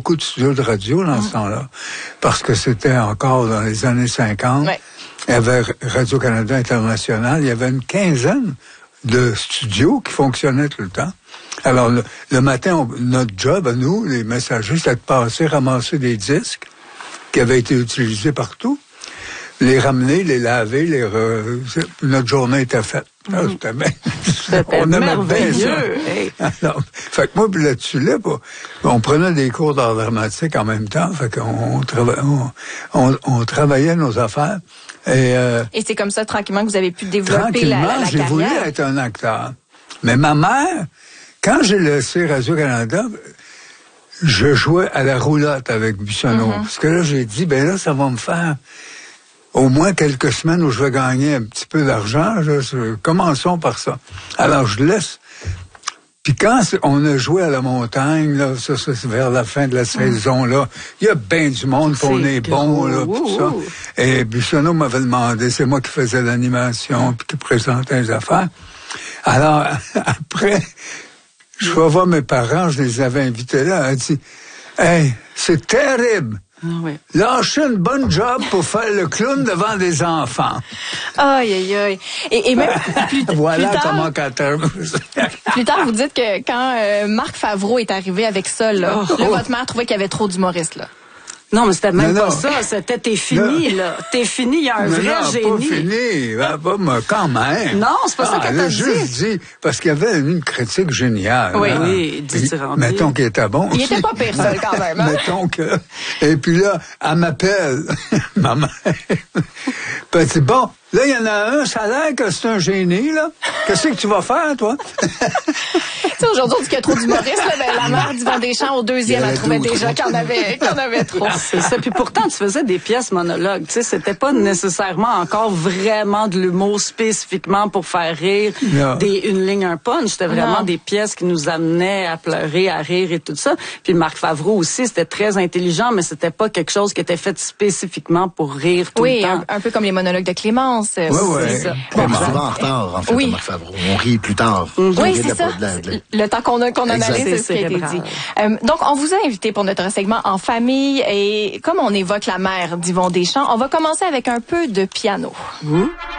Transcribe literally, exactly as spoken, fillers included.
beaucoup de studios de radio dans mmh. ce temps-là, parce que c'était encore dans les années cinquante. Ouais. Il y avait Radio-Canada International, il y avait une quinzaine de studios qui fonctionnaient tout le temps. Alors, le, le matin, on, notre job à nous, les messagers, c'était de passer, ramasser des disques qui avaient été utilisés partout, les ramener, les laver, les re... notre journée était faite. Mmh. Ah, c'était bien. On aimait bien ça. Hey. Alors, fait que moi, là-dessus, là, on prenait des cours d'art dramatique en même temps, fait qu'on on, trava... on, on, on travaillait nos affaires. Et, euh, Et c'est comme ça, tranquillement, que vous avez pu développer la, la, la j'ai carrière. voulu être un acteur. Mais ma mère, quand j'ai laissé Radio-Canada, je jouais à la roulotte avec Buissonneau. Mm-hmm. Parce que là, j'ai dit, ben là, ça va me faire au moins quelques semaines où je vais gagner un petit peu d'argent. Je, commençons par ça. Alors, je laisse. Puis quand on a joué à la montagne, là, ça, ça c'est vers la fin de la saison, là, il y a bien du monde, puis on est bon, là, pis ça. Et Buissonneau m'avait demandé, c'est moi qui faisais l'animation, puis qui présentais les affaires. Alors, après, je vais voir mes parents, je les avais invités là, elle dit, hey, c'est terrible. Ah oui. Lâcher une bonne job pour faire le clown devant des enfants. Aïe, aïe, aïe. Et, et même plus, voilà plus tard, comment quand plus tard, vous dites que quand euh, Marc Favreau est arrivé avec ça, là, oh, là oh. votre mère trouvait qu'il y avait trop d'humoristes, là. Non, mais c'était même non, pas non. ça. C'était t'es fini, non. là. T'es fini, il y a un mais vrai non, génie. pas fini. Ben, pas, mais quand même. Non, c'est pas ah, ça qu'elle t'a dit. juste dit, parce qu'il y avait une critique géniale. Oui, hein. oui, dithyrambique. Mettons qu'il était bon. Il était pas pire seul, quand même. Hein? Mettons que... Et puis là, elle m'appelle, ma mère. Puis elle dit, bon, là, il y en a un, ça a l'air que c'est un génie, là. Qu'est-ce que tu vas faire, toi? Tu sais, aujourd'hui, on dit qu'il y a trop d'humoristes, là, ben, la mère d'Yvan Deschamps, au deuxième, elle trouvait déjà qu'il y en avait, qu'il y en avait trop. C'est ça. Puis pourtant, tu faisais des pièces monologues. Tu sais, c'était pas nécessairement encore vraiment de l'humour spécifiquement pour faire rire, des, une ligne, un punch. C'était vraiment non. des pièces qui nous amenaient à pleurer, à rire et tout ça. Puis Marc Favreau aussi, c'était très intelligent, mais c'était pas quelque chose qui était fait spécifiquement pour rire tout oui, le temps. Un, un peu comme les monologues de Clémence. Oui, oui. C'est ça. On est souvent en retard, en fait, oui. Marc Favreau. On rit plus tard. Mm-hmm. Oui, c'est ça. La, la... Le temps qu'on a, qu'on analyse, c'est ce qui a été dit. Euh, donc, on vous a invité pour notre segment En famille et comme on évoque la mère d'Yvon Deschamps, on va commencer avec un peu de piano. Mmh.